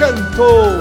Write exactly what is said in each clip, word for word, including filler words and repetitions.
cantou.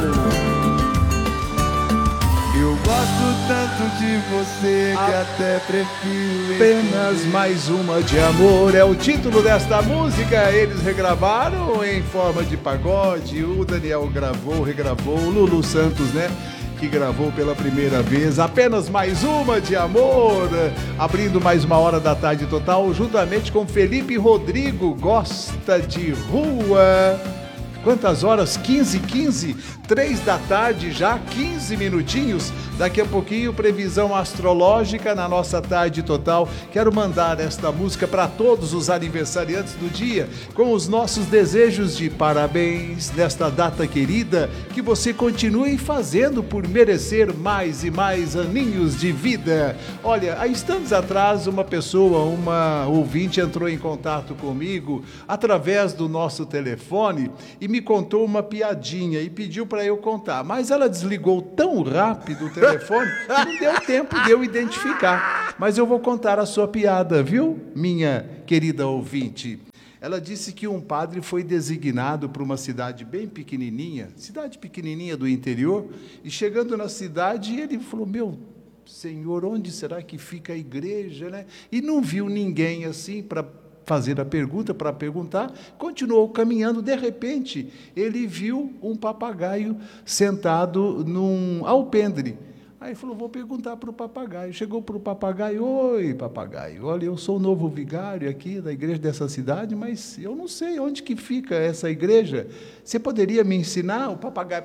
Eu gosto tanto de você que A... até prefiro Apenas mais uma de amor é o título desta música. Eles regravaram em forma de pagode. O Daniel gravou, regravou. O Lulu Santos, né, que gravou pela primeira vez. Apenas mais uma de amor, abrindo mais uma hora da tarde total, juntamente com Felipe Rodrigo. Gosta de rua. Quantas horas? quinze, quinze, três da tarde já, quinze minutinhos. Daqui a pouquinho, previsão astrológica na nossa tarde total. Quero mandar esta música para todos os aniversariantes do dia, com os nossos desejos de parabéns nesta data querida, que você continue fazendo por merecer mais e mais aninhos de vida. Olha, há instantes atrás, uma pessoa, uma ouvinte entrou em contato comigo através do nosso telefone e me contou uma piadinha e pediu para eu contar, mas ela desligou tão rápido o telefone que não deu tempo de eu identificar. Mas eu vou contar a sua piada, viu, minha querida ouvinte? Ela disse que um padre foi designado para uma cidade bem pequenininha, cidade pequenininha do interior, e chegando na cidade ele falou: meu Senhor, onde será que fica a igreja, né? E não viu ninguém assim para fazer a pergunta, para perguntar, continuou caminhando. De repente, ele viu um papagaio sentado num alpendre. Aí falou: vou perguntar para o papagaio. Chegou para o papagaio: oi, papagaio, olha, eu sou o novo vigário aqui da igreja dessa cidade, mas eu não sei onde que fica essa igreja. Você poderia me ensinar? O papagaio: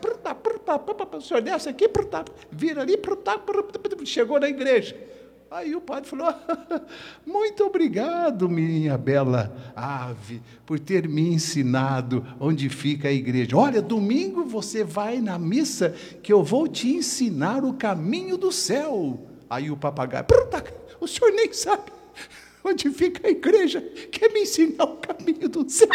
o senhor desce aqui, vira ali, chegou na igreja. Aí o padre falou: muito obrigado, minha bela ave, por ter me ensinado onde fica a igreja. Olha, domingo você vai na missa que eu vou te ensinar o caminho do céu. Aí o papagaio: o senhor nem sabe onde fica a igreja, quer me ensinar o caminho do céu.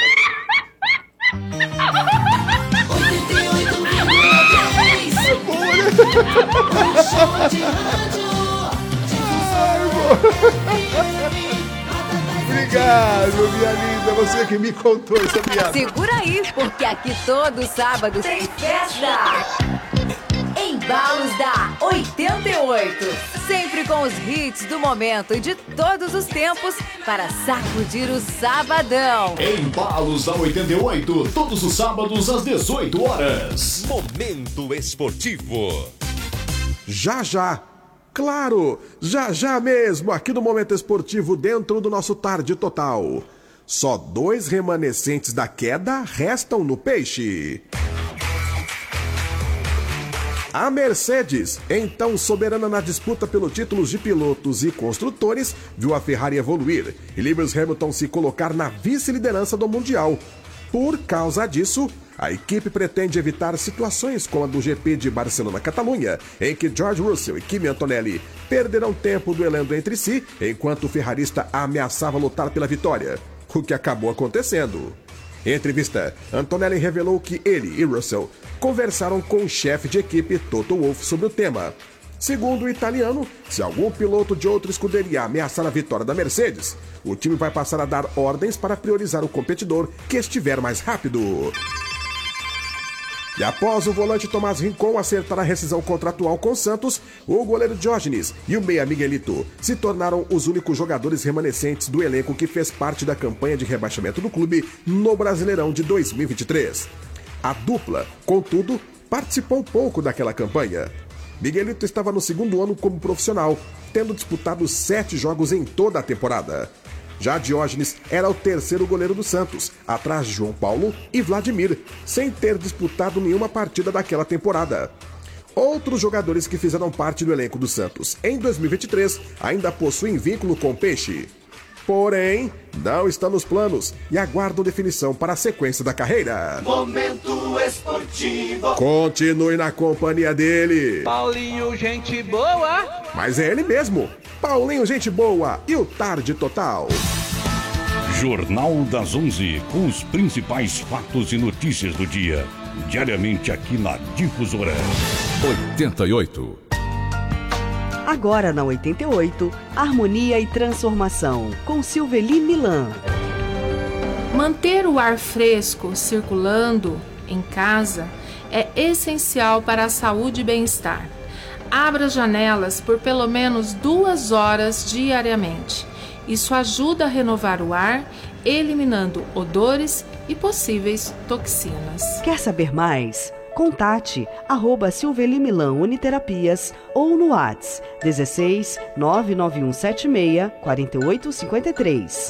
oitenta e oito vírgula três É boa, né? Um show de rádio. Obrigado, minha linda, você que me contou essa piada. Segura aí, porque aqui todo sábado tem festa. Embalos da oitenta e oito. Sempre com os hits do momento e de todos os tempos para sacudir o sabadão. Embalos da oitenta e oito, todos os sábados às dezoito horas. Momento esportivo. Já, já. Claro, já já mesmo, aqui no Momento Esportivo, dentro do nosso Tarde Total. Só dois remanescentes da queda restam no peixe. A Mercedes, então soberana na disputa pelo título de pilotos e construtores, viu a Ferrari evoluir e Lewis Hamilton se colocar na vice-liderança do Mundial. Por causa disso, a equipe pretende evitar situações como a do G P de Barcelona-Catalunha, em que George Russell e Kimi Antonelli perderão tempo duelando entre si, enquanto o ferrarista ameaçava lutar pela vitória, o que acabou acontecendo. Em entrevista, Antonelli revelou que ele e Russell conversaram com o chefe de equipe Toto Wolff sobre o tema. Segundo o italiano, se algum piloto de outra escuderia ameaçar a vitória da Mercedes, o time vai passar a dar ordens para priorizar o competidor que estiver mais rápido. E após o volante Tomás Rincon acertar a rescisão contratual com o Santos, o goleiro Diógenes e o meia Miguelito se tornaram os únicos jogadores remanescentes do elenco que fez parte da campanha de rebaixamento do clube no Brasileirão de dois mil e vinte e três. A dupla, contudo, participou pouco daquela campanha. Miguelito estava no segundo ano como profissional, tendo disputado sete jogos em toda a temporada. Já Diógenes era o terceiro goleiro do Santos, atrás de João Paulo e Vladimir, sem ter disputado nenhuma partida daquela temporada. Outros jogadores que fizeram parte do elenco do Santos em dois mil e vinte e três ainda possuem vínculo com o Peixe. Porém, não estão nos planos e aguardam definição para a sequência da carreira. Momento Esportivo. Continue na companhia dele. Paulinho, gente boa. Mas é ele mesmo, Paulinho, gente boa, e o Tarde Total. Jornal das onze, com os principais fatos e notícias do dia. Diariamente aqui na Difusora. oitenta e oito. Agora na oitenta e oito, Harmonia e Transformação, com Silveli Milan. Manter o ar fresco circulando em casa é essencial para a saúde e bem-estar. Abra as janelas por pelo menos duas horas diariamente. Isso ajuda a renovar o ar, eliminando odores e possíveis toxinas. Quer saber mais? Contate arroba Silveli Milan Uniterapias ou no WhatsApp dezesseis nove nove um sete seis quatro oito cinco três.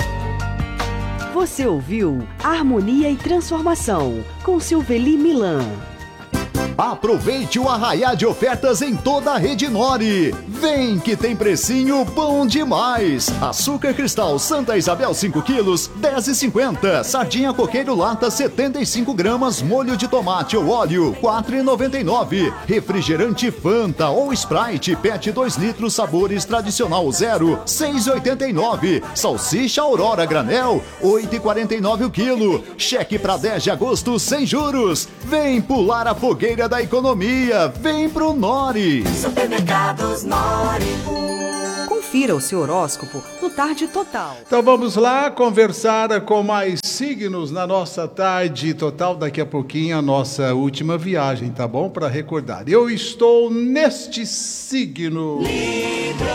Você ouviu Harmonia e Transformação com Silveli Milan. Aproveite o arraiá de ofertas em toda a Rede Nori. Vem que tem precinho bom demais. Açúcar cristal Santa Isabel cinco quilos, dez reais e cinquenta centavos. Sardinha coqueiro lata setenta e cinco gramas, molho de tomate ou óleo, quatro reais e noventa e nove centavos. Refrigerante Fanta ou Sprite P E T dois litros sabores tradicional zero, seis reais e oitenta e nove centavos. Salsicha Aurora granel, oito reais e quarenta e nove centavos o quilo. Cheque para dez de agosto sem juros. Vem pular a fogueira da economia, vem pro Nori. Supermercados Nori. Confira o seu horóscopo no Tarde Total. Então vamos lá conversar com mais signos na nossa Tarde Total. Daqui a pouquinho a nossa última viagem, tá bom? Para recordar. Eu estou neste signo. Libra.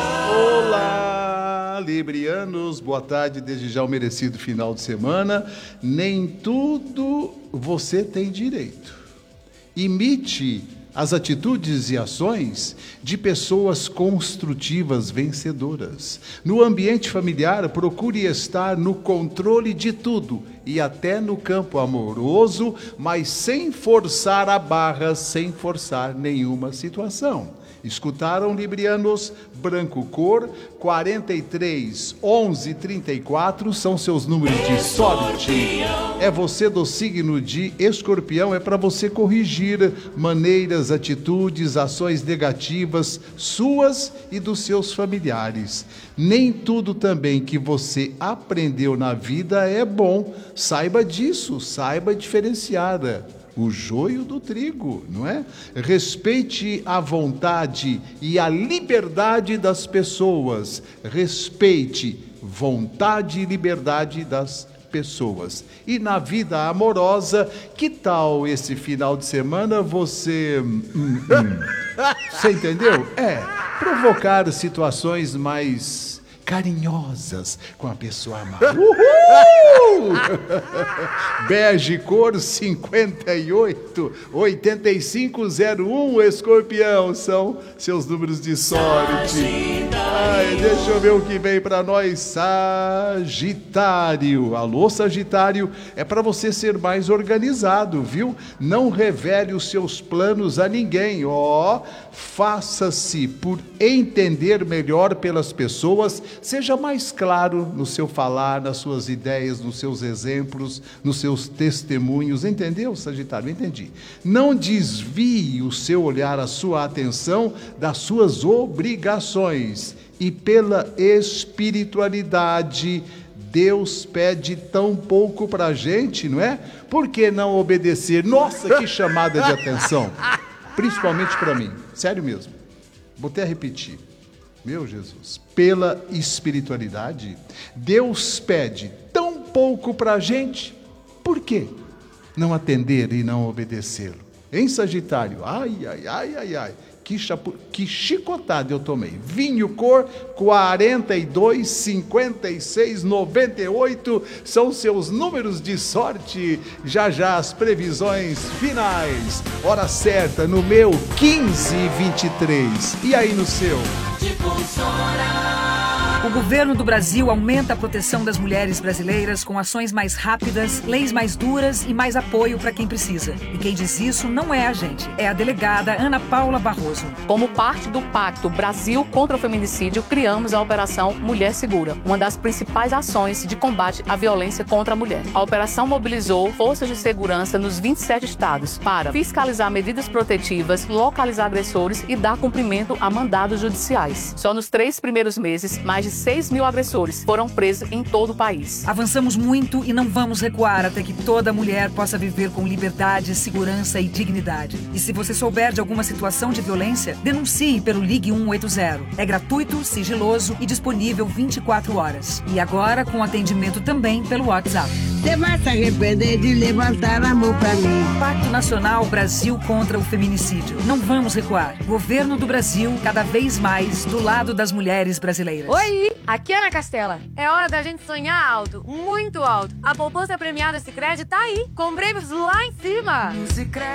Olá, librianos. Boa tarde, desde já o merecido final de semana. Nem tudo você tem direito. Imite as atitudes e ações de pessoas construtivas vencedoras. No ambiente familiar, procure estar no controle de tudo e até no campo amoroso, mas sem forçar a barra, sem forçar nenhuma situação. Escutaram, librianos? Branco cor, quarenta e três, onze, trinta e quatro são seus números de sorte. É você do signo de Escorpião, é para você corrigir maneiras, atitudes, ações negativas suas e dos seus familiares. Nem tudo também que você aprendeu na vida é bom. Saiba disso, saiba diferenciar o joio do trigo, não é? Respeite a vontade e a liberdade das pessoas. Respeite vontade e liberdade das pessoas. E na vida amorosa, que tal esse final de semana você... Hum, hum, você entendeu? É, provocar situações mais carinhosas com a pessoa amada. Uhul! Bege cor cinquenta e oito, oitenta e cinco zero um, Escorpião, são seus números de sorte. Ai, deixa eu ver o que vem para nós. Sagitário. Alô, Sagitário, é para você ser mais organizado, viu? Não revele os seus planos a ninguém. Ó, oh, faça-se por entender melhor pelas pessoas. Seja mais claro no seu falar, nas suas ideias, nos seus exemplos, nos seus testemunhos. Entendeu, Sagitário? Entendi. Não desvie o seu olhar, a sua atenção das suas obrigações. E pela espiritualidade, Deus pede tão pouco para a gente, não é? Por que não obedecer? Nossa, que chamada de atenção! Principalmente para mim. Sério mesmo. Vou até repetir. Meu Jesus, pela espiritualidade, Deus pede tão pouco para a gente, por quê não atender e não obedecê-lo? Em Sagitário, ai, ai, ai, ai, ai, que, chapu... que chicotada eu tomei. Vinho cor, quarenta e dois, cinquenta e seis, noventa e oito, são seus números de sorte. Já já as previsões finais, hora certa no meu, quinze e vinte e três, e aí no seu? O governo do Brasil aumenta a proteção das mulheres brasileiras com ações mais rápidas, leis mais duras e mais apoio para quem precisa. E quem diz isso não é a gente, é a delegada Ana Paula Barroso. Como parte do Pacto Brasil contra o Feminicídio, criamos a Operação Mulher Segura, uma das principais ações de combate à violência contra a mulher. A operação mobilizou forças de segurança nos vinte e sete estados para fiscalizar medidas protetivas, localizar agressores e dar cumprimento a mandados judiciais. Só nos três primeiros meses, mais de seis mil agressores foram presos em todo o país. Avançamos muito e não vamos recuar até que toda mulher possa viver com liberdade, segurança e dignidade. E se você souber de alguma situação de violência, denuncie pelo Ligue um oito zero. É gratuito, sigiloso e disponível vinte e quatro horas. E agora com atendimento também pelo WhatsApp. Você vai se arrepender de levantar a mão pra mim. Pacto Nacional Brasil contra o Feminicídio. Não vamos recuar. Governo do Brasil, cada vez mais do lado das mulheres brasileiras. Oi, aqui é Ana Castela. É hora da gente sonhar alto, muito alto. A poupança premiada Sicredi tá aí, com prêmios lá em cima. No Sicredi